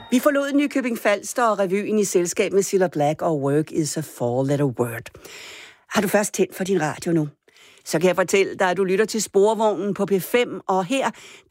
Vi forlod Nykøbing Falster og revyen i selskab med Cilla Black og Work is a Four-Letter Word. Har du først tændt for din radio nu? Så kan jeg fortælle dig, at du lytter til Sporvognen på P5, og her